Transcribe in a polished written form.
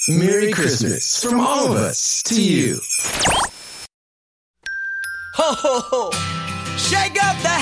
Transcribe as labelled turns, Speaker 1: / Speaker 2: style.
Speaker 1: Merry Christmas from all of us to you.
Speaker 2: Ho, ho, ho. Shake up that